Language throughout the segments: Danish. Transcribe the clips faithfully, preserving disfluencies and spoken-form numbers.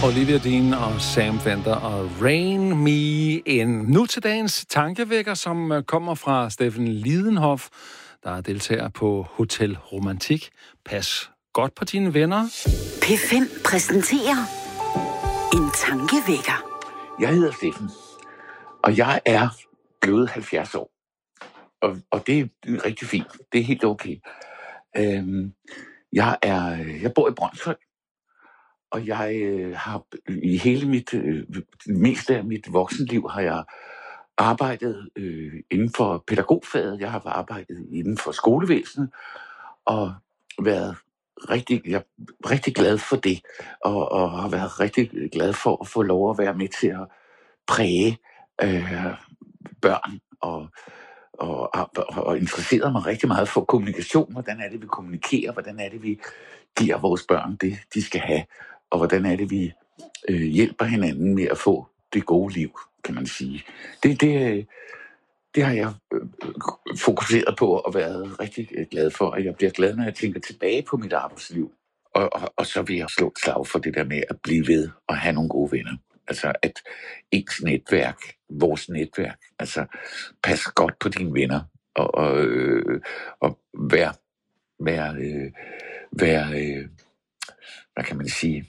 Olivia Dean og Sam Fender og Rain Me In. Nu til dagens tankevækker, som kommer fra Steffen Lidenhoff, der er deltager på Hotel Romantik. Pas godt på dine venner. P fem præsenterer en tankevækker. Jeg hedder Steffen, og jeg er blevet halvfjerds år. Og, og det er rigtig fint. Det er helt okay. Øhm, jeg, er, jeg bor i Brøndshøj. Og jeg øh, har i hele mit, øh, meste af mit voksenliv har jeg arbejdet øh, inden for pædagogfaget. Jeg har arbejdet inden for skolevæsenet og været rigtig, jeg er rigtig glad for det. Og, og har været rigtig glad for at få lov at være med til at præge øh, børn og, og, og, og interesseret mig rigtig meget for kommunikation. Hvordan er det, vi kommunikerer? Hvordan er det, vi giver vores børn det, de skal have? Og hvordan er det, vi øh, hjælper hinanden med at få det gode liv, kan man sige. Det, det, det har jeg øh, fokuseret på og været rigtig glad for, og jeg bliver glad, når jeg tænker tilbage på mit arbejdsliv. Og, og, og så vil jeg slå et slag for det der med at blive ved og have nogle gode venner. Altså at ens netværk, vores netværk, altså pas godt på dine venner og, og, øh, og vær, vær, øh, vær øh, hvad kan man sige,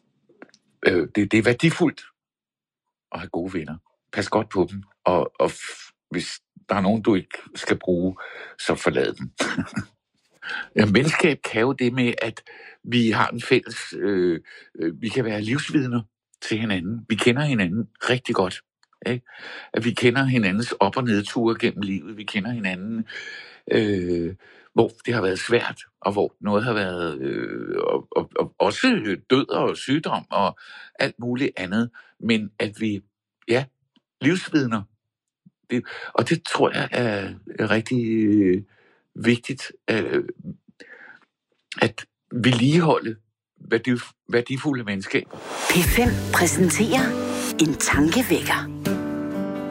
øh, det, det er værdifuldt at have gode venner. Pas godt på dem, og, og f- hvis der er nogen, du ikke skal bruge, så forlad dem. Ja, menneskab kan jo det med, at vi har en fælles, øh, øh, vi kan være livsvidner til hinanden. Vi kender hinanden rigtig godt. Ikke? At vi kender hinandens op- og nedture gennem livet. Vi kender hinanden, øh, hvor det har været svært, og hvor noget har været øh, og, og, og også død og sygdom og alt muligt andet. Men at vi, ja, livsvidner. Det, og det tror jeg er, er rigtig øh, vigtigt, øh, at vedligeholde værdif- værdifulde mennesker. P fem præsenterer en tankevækker.